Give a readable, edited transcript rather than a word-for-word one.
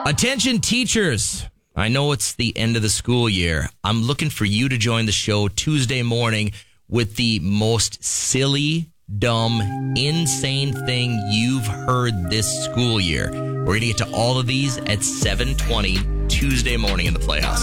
Attention teachers. I know it's the end of the school year. I'm looking for you to join the show Tuesday morning with the most silly, dumb, insane thing you've heard this school year. We're going to get to all of these at 7:20 Tuesday morning in the Playhouse.